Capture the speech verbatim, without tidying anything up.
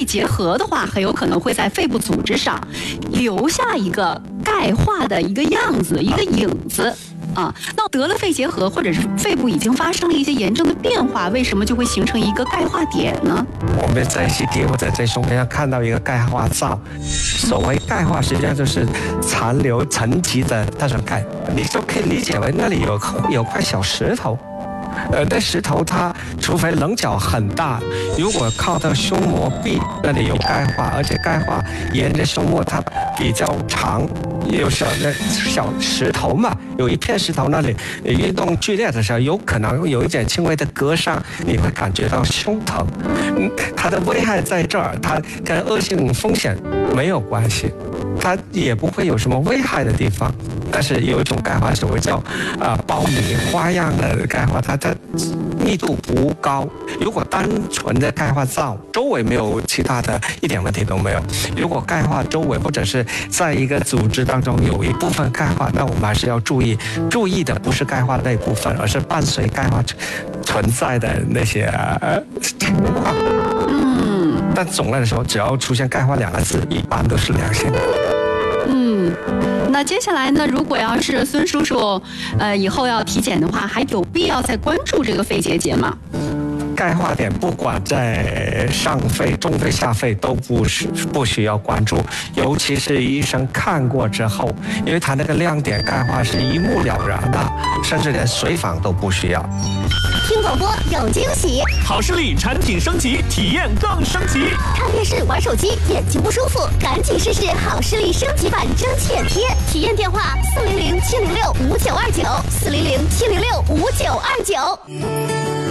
结核的话，很有可能会在肺部组织上留下一个钙化的一个样子，一个影子。啊，那得了肺结核或者是肺部已经发生了一些炎症的变化，为什么就会形成一个钙化点呢？ 我们在 C T 或者在胸片上看到一个钙化灶，所谓钙化实际上就是残留沉积的那种钙，你就可以理解为那里有有块小石头。呃，那石头它除非棱角很大，如果靠到胸膜壁那里有钙化，而且钙化沿着胸膜它比较长，有小那小石头嘛，有一片石头那里运动剧烈的时候，有可能有一点轻微的割伤，你会感觉到胸疼。嗯，它的危害在这儿，它跟恶性风险没有关系。它也不会有什么危害的地方，但是有一种钙化，所谓叫啊、呃、苞米花样的钙化，它它密度不高。如果单纯的钙化灶周围没有其他的，一点问题都没有。如果钙化周围或者是在一个组织当中有一部分钙化，那我们还是要注意，注意的不是钙化那部分，而是伴随钙化存在的那些、呃、情况。嗯，但总的来说，只要出现钙化两个字，一般都是良性的。 嗯，那接下来呢？如果要是孙叔叔，呃，以后要体检的话，还有必要再关注这个肺结节吗？ 钙化点不管在上肺、中肺、下肺都不需不需要关注，尤其是医生看过之后，因为他那个亮点钙化是一目了然的，甚至连随访都不需要。 听广播有惊喜， 好视力产品升级，体验更升级。 看电视、玩手机，眼睛不舒服，赶紧试试好视力升级版蒸汽眼贴。体验电话：四零零七零六五九二九，四零零七零六五九二九。